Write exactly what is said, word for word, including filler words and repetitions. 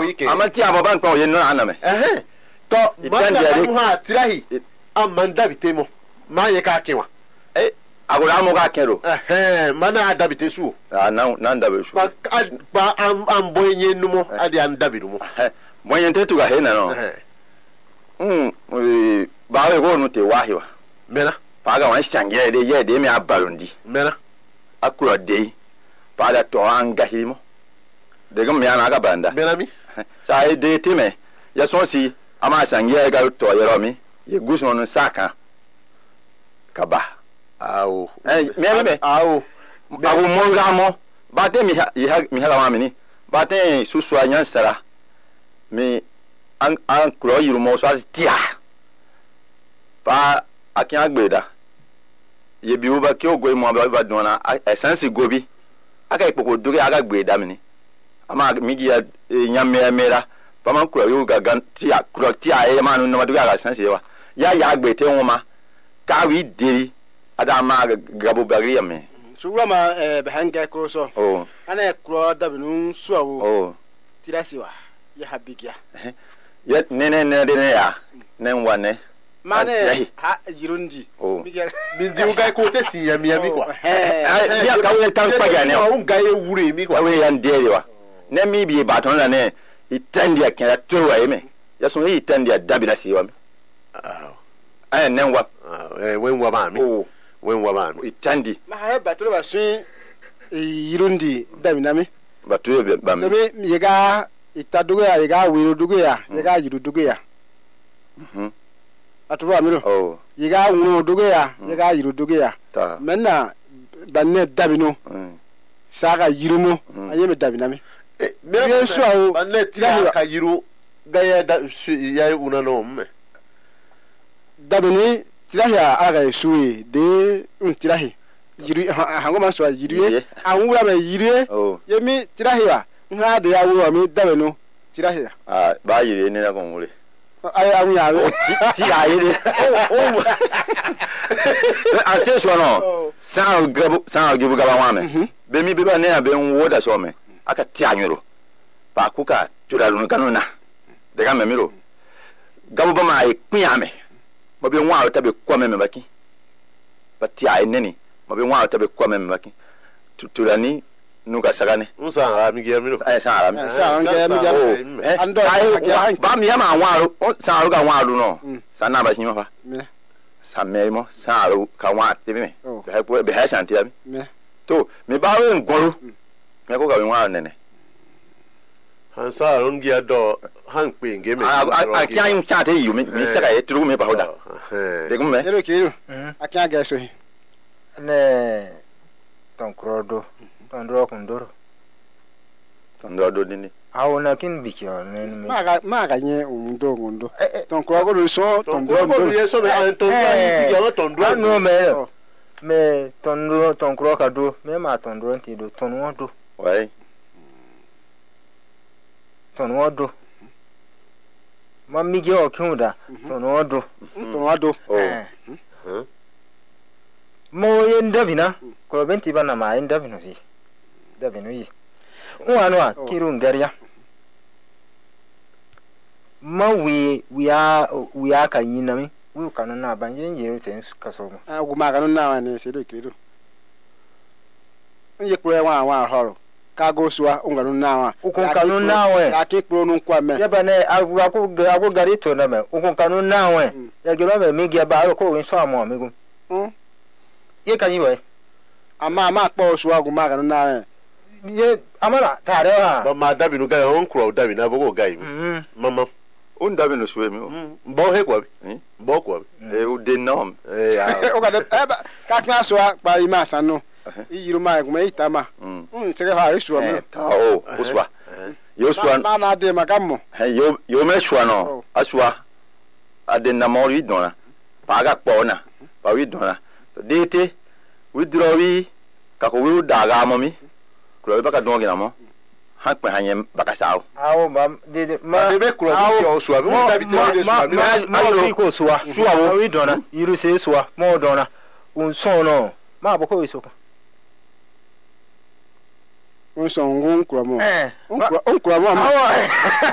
wike amati ababan kwa ye no aname eh to manda mu ha tirahi amanda bitemo ma ye ka kewa eh agora mo ka kero eh mana adabite su ah na na ndabe su ba ba am am boyenye numo ade an dabiru mo boyenye tetu ga he na no mm ba we go no te wahiwa mena paga wan change de ye de me abarundi mena akura de pada to anga himo de gam ya na ga banda mena mi sa e de time ya so si ama change ga to yero mi ye guso no saka kaba awo eh me me awo awo monga mo ba de mi ha mi ha wa mi ni ba de susu anyan sara mi an an kuro yiru mo so tia ba akin agbeda ye bi wo ba ki ogo mo ba ba dona essence gobi aka ipoko dure aga gbeda mi ni ama mi gi ya nyame mera ba man kuro yo gaga tia kuro tia e ma no no dure aga essence wa ya ya agbete woma ka wi deri ada ma gabo bagri me sugura ma eh behanga kuro so oh ana kuro da binu suawo oh tirasiwa ya habigia ye nene ne de ne ya nenwa ne mane ha yirundi oh bindi ugai ko te si yami yami kwa eh ya ka we tan pa ya ne o ngai wure mi kwa we yan de wa ne mi bi ba ton na ne itandi akira to wa yeme ya so yi itandi adabila si wa mi ah eh nenwa eh wenwa ba mi oh wenwa ba mi itandi ma ha batro ba sun yirundi daminami batu ye ba mi mi yega itadugo ya yega wiru dugo ya yega yiru dugo ya mhm atuba miro oh yega wunu dugo ya yega yiru dugo ya ta menna banne dabino mm saka yirumo ayeme dabinami eh me so awo banne tira ka yiru gaya da ya una no me dabini tirahia aga suwe de un tirahi yiru hango ma so yiru anwura me yiru oh yemi tirahia nga de awo mi dabino tirahia ah ba yire ne na kon wure ay awu ya ti ti ayire oh oh attention no sa gabo sa gabo gaba wa me be mi be ba ne abe nwo da so me aka ti anyoro ba ku ka tura lu kanuna de ga me miro gabo ba ma e pin ame mo be nwa ta be kwa me me baki ba ti ay neni mo be nwa ta be kwa me me baki tura ni nuka sagane unsa ha mi gi amiro ay sa ara sa nge mi ja ando ay ba mi ama anwaru sa aru ga anwaru no sa na ba hima fa sa memo sa aru ka wa te me be ko be ha shanti ami me to me ba we ngoro me ko ga we wa nene han sa rongi ado han pe nge me a kya yin chat e yu me mi sa ga e tru me ba hoda de ko me ero kiro akya ga so ne ton krodo ton ro kundoro ton do do dini awona kin bikyo ne me maga maga nye undo undo ton krogo lo so ton do do ye so me an ton do ni ya ton do no me me ton do ton kro ka do me ma ton do nti do ton wo do ouais ton wo do ma mi ge o kunda ton wo do ton wo do oh mo ye ndavina ko benti bana ma ndavino si davino yi uanwa kiru ngaria ma we we are we are kan yina mi we kan na ban yen yero sen kaso mo ah gu ma kan na wa ne se do kiro nje kuro wa wa horo ka go suwa unganu na wa ukun kanu na we ya ke kuro nun kwa me ya bane agu agu gari to na me ukun kanu na we ya gelo me mi ge ba ro ko win so amo mi gun mm ye kan yi we ama ama po suwa gu ma kan na ye amala tare ha ba ma dabinu ga on kuro dabinu abogo ga yi mama on dabinu suwe mi bo he kwa bi bo kwa bi e u de nom eh ya o ga ka ka suwa pa ima sanu iyiru ma gu me itama mm se ga ha suwa mi ta o uswa yo suwa na na de makamo yo yo me suwa no aswa ade na mo ri dona pa ga po na pa wi dona dete withdraw wi ka ko wi daga mo mi kuro ba ka don gina mo ha pe hanye ba ka sawo awo ma de de ma de be kuro bi o suwa mi da bi tire de suwa mi ma wi ko suwa suwa wo wi dona yiru se suwa mo dona un sono ma bo ko wi so un son ngun kuro mo eh un kuro mo